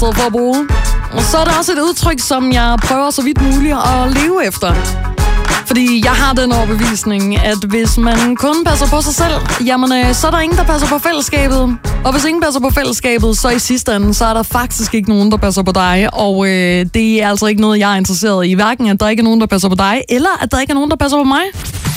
stedet for at bruge. Og så er der også et udtryk, som jeg prøver så vidt muligt at leve efter. Fordi jeg har den overbevisning, at hvis man kun passer på sig selv, jamen så er der ingen, der passer på fællesskabet. Og hvis ingen passer på fællesskabet, så i sidste ende, så er der faktisk ikke nogen, der passer på dig. Og det er altså ikke noget, jeg er interesseret i. Hverken at der ikke er nogen, der passer på dig, eller at der ikke er nogen, der passer på mig.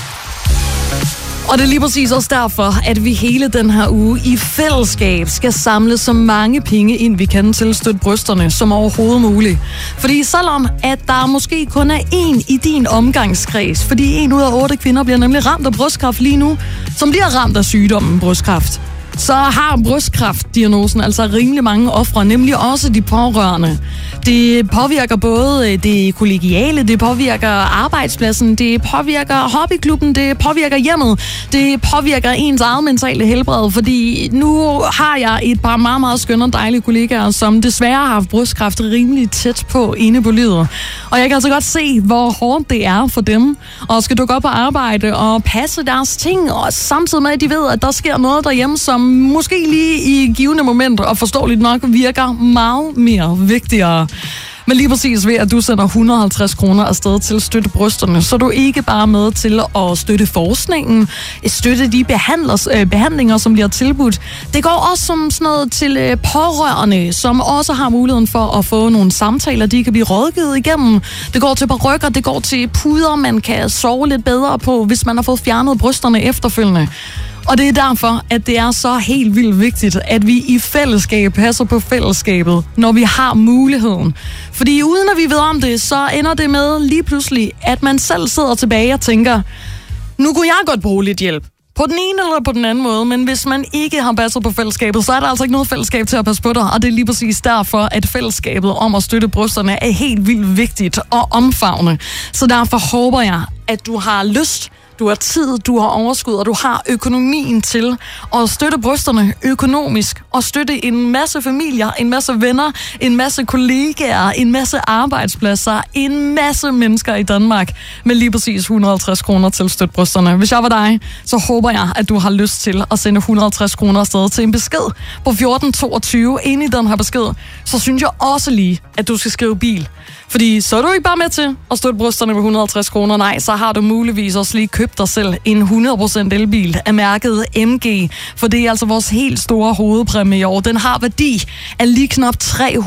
Og det er lige præcis også derfor, at vi hele den her uge i fællesskab skal samle så mange penge ind, vi kan til at støtte brysterne som overhovedet muligt. Fordi selvom at der måske kun er én i din omgangskreds, fordi 1 ud af 8 kvinder bliver nemlig ramt af brystkræft lige nu, som bliver ramt af sygdommen brystkræft, så har brystkræftdiagnosen altså rimelig mange ofre, nemlig også de pårørende. Det påvirker både det kollegiale, det påvirker arbejdspladsen, det påvirker hobbyklubben, det påvirker hjemmet, det påvirker ens eget mentale helbred, fordi nu har jeg et par meget, meget skønne og dejlige kollegaer, som desværre har haft brystkræft rimelig tæt på inde på livet. Og jeg kan altså godt se, hvor hårdt det er for dem, og skal dukke op på arbejde og passe deres ting, og samtidig med, at de ved, at der sker noget derhjemme, som måske lige i givende moment og forståeligt nok virker meget mere vigtigere. Men lige præcis ved, at du sender 150 kroner afsted til at støtte brysterne, så er du ikke bare med til at støtte forskningen, støtte de behandlinger, som bliver tilbudt. Det går også som sådan noget til pårørende, som også har muligheden for at få nogle samtaler, de kan blive rådgivet igennem. Det går til parykker, det går til puder, man kan sove lidt bedre på, hvis man har fået fjernet brysterne efterfølgende. Og det er derfor, at det er så helt vildt vigtigt, at vi i fællesskab passer på fællesskabet, når vi har muligheden. Fordi uden at vi ved om det, så ender det med lige pludselig, at man selv sidder tilbage og tænker, nu kunne jeg godt bruge lidt hjælp. På den ene eller på den anden måde, men hvis man ikke har passet på fællesskabet, så er der altså ikke noget fællesskab til at passe på dig. Og det er lige præcis derfor, at fællesskabet om at støtte brysterne er helt vildt vigtigt og omfavnende. Så derfor håber jeg, at du har lyst, du har tid, du har overskud, og du har økonomien til at støtte brysterne økonomisk, og støtte en masse familier, en masse venner, en masse kollegaer, en masse arbejdspladser, en masse mennesker i Danmark med lige præcis 150 kroner til at støtte brysterne. Hvis jeg var dig, så håber jeg, at du har lyst til at sende 150 kroner afsted til en besked på 1422. Inde i den her besked, så synes jeg også lige, at du skal skrive bil. Fordi så er du ikke bare med til at støtte brysterne med 150 kroner. Nej, så har du muligvis også lige købt dig selv en 100% elbil af mærket MG. For det er altså vores helt store hovedpræmie i år. Den har værdi af lige knap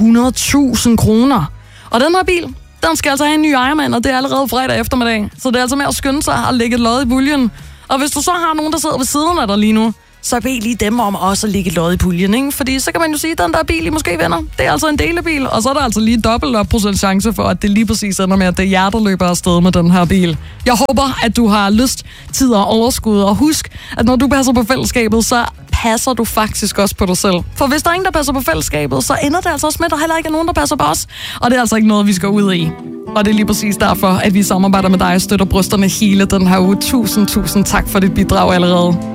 300.000 kroner. Og den her bil, den skal altså have en ny ejermand, og det er allerede fredag eftermiddag. Så det er altså med at skynde sig at lægge et lod i puljen. Og hvis du så har nogen, der sidder ved siden af dig lige nu, så bed lige dem om også at lægge et lod i puljen, ikke? Fordi så kan man jo sige, at den der bil, I måske vinder, det er altså en delebil, og så er der altså lige dobbelt op procent chance for, at det lige præcis ender med, at det er jer, der løber afsted med den her bil. Jeg håber, at du har lyst, tid og overskud, og husk, at når du passer på fællesskabet, så passer du faktisk også på dig selv. For hvis der er ingen, der passer på fællesskabet, så ender det altså også med, at der heller ikke er nogen, der passer på os. Og det er altså ikke noget, vi skal ud i. Og det er lige præcis derfor, at vi samarbejder med dig og støtter brysterne hele den her uge. Tusind tak for dit bidrag allerede.